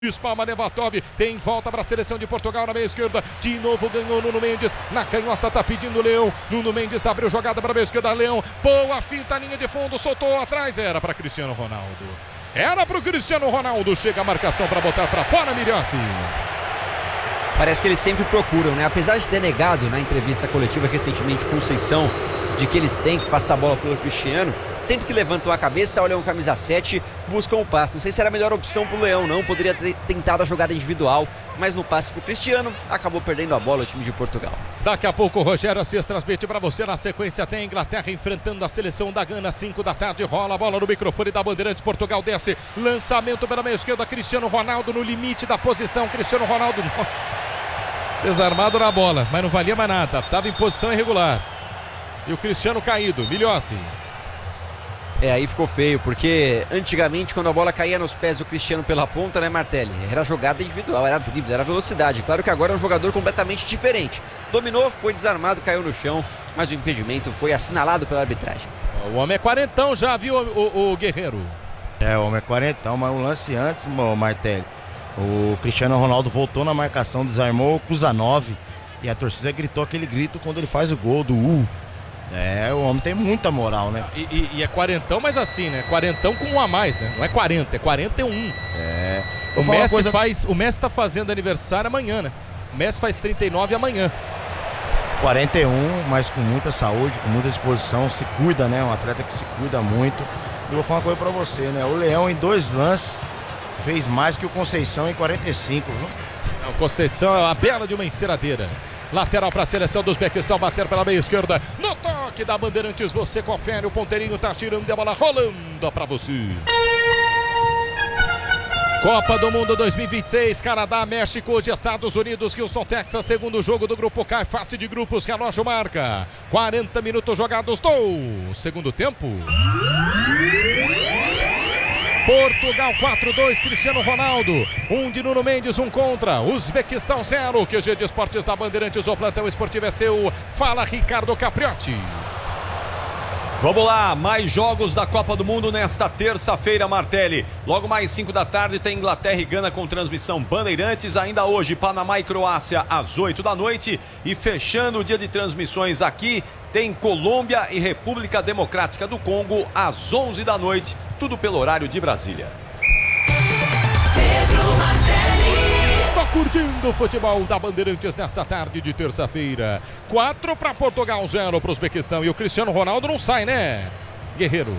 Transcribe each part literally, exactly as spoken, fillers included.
Espalma Nevatov, tem volta para a seleção de Portugal na meia esquerda, de novo ganhou Nuno Mendes, na canhota tá pedindo o Leão, Nuno Mendes abriu jogada para a meia esquerda, Leão, boa finta, linha de fundo, soltou atrás, era para Cristiano Ronaldo, era para o Cristiano Ronaldo, chega a marcação para botar para fora, Miriossi. Parece que eles sempre procuram, né? Apesar de ter negado na entrevista coletiva recentemente Conceição de que eles têm que passar a bola pelo Cristiano, sempre que levantam a cabeça, olham o camisa sete, buscam o passe. Não sei se era a melhor opção pro Leão, não. Poderia ter tentado a jogada individual, mas no passe pro Cristiano, acabou perdendo a bola o time de Portugal. Daqui a pouco o Rogério Assis transmite para você. Na sequência tem a Inglaterra enfrentando a seleção da Gana, cinco da tarde, rola a bola no microfone da Bandeirantes, Portugal desce, lançamento pela meia esquerda, Cristiano Ronaldo no limite da posição, Cristiano Ronaldo, nossa, desarmado na bola, mas não valia mais nada, estava em posição irregular. E o Cristiano caído, Milhossi. É, aí ficou feio, porque antigamente quando a bola caía nos pés do Cristiano pela ponta, né, Martelli? Era jogada individual, era drible, era velocidade. Claro que agora é um jogador completamente diferente. Dominou, foi desarmado, caiu no chão, mas o impedimento foi assinalado pela arbitragem. O homem é quarentão já, viu, o, o, o Guerreiro? É, o homem é quarentão, mas um lance antes, Martelli. O Cristiano Ronaldo voltou na marcação, desarmou o Kuzanov e a torcida gritou aquele grito quando ele faz o gol do U. É, o homem tem muita moral, né? E, e, e é quarentão, mas assim, né? Quarentão com um a mais, né? Não é quarenta, é quarenta e um. É. O Messi, coisa... faz, o Messi tá fazendo aniversário amanhã, né? O Messi faz trinta e nove amanhã. quarenta e um, mas com muita saúde, com muita disposição, se cuida, né? Um atleta que se cuida muito. E vou falar uma coisa pra você, né? O Leão em dois lances fez mais que o Conceição em quarenta e cinco, viu? O Conceição é uma bela de uma enceradeira. Lateral para a seleção do Uzbequistão, bater pela meia esquerda. No toque da Bandeirantes, você confere. O ponteirinho tá tirando a bola, rolando para você. Copa do Mundo dois mil e vinte e seis, Canadá, México, de Estados Unidos, Houston, Texas, segundo jogo do Grupo K, fase de grupos, relógio marca. quarenta minutos jogados do segundo tempo. Portugal quatro a dois, Cristiano Ronaldo, um de Nuno Mendes, um contra, Uzbequistão zero, Q G de Esportes da Bandeirantes, o plantão esportivo é seu, fala Ricardo Capriotti. Vamos lá, mais jogos da Copa do Mundo nesta terça-feira, Martelli. Logo mais cinco da tarde tem Inglaterra e Gana com transmissão Bandeirantes. Ainda hoje, Panamá e Croácia às oito da noite. E fechando o dia de transmissões aqui, tem Colômbia e República Democrática do Congo às onze da noite. Tudo pelo horário de Brasília. Tô curtindo o futebol da Bandeirantes nesta tarde de terça-feira. quatro para Portugal, zero para o Uzbequistão. E o Cristiano Ronaldo não sai, né, Guerreiro?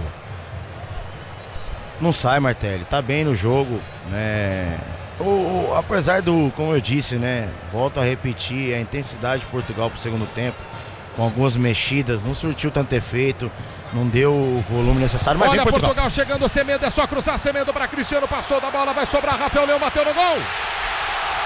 Não sai, Martelli. Tá bem no jogo, né? O, o, apesar do, como eu disse, né? Volto a repetir, a intensidade de Portugal pro segundo tempo, com algumas mexidas, não surtiu tanto efeito, não deu o volume necessário, mas olha vem Portugal. Portugal chegando, Semedo, é só cruzar, Semedo para Cristiano, passou da bola, vai sobrar, Rafael Leão bateu no gol.